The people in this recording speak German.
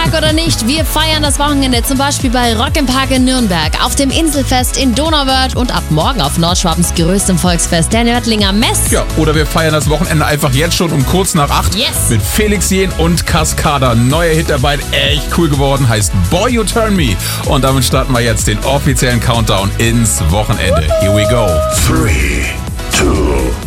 Feiertag oder nicht, wir feiern das Wochenende zum Beispiel bei Rock im Park in Nürnberg, auf dem Inselfest in Donauwörth und ab morgen auf Nordschwabens größtem Volksfest, der Nördlinger Mess. Ja, oder wir feiern das Wochenende einfach jetzt schon um kurz nach 8 mit Felix Jähn und Cascada. Neuer Hit dabei, echt cool geworden, heißt Boy You Turn Me. Und damit starten wir jetzt den offiziellen Countdown ins Wochenende. Here we go. 3, 2,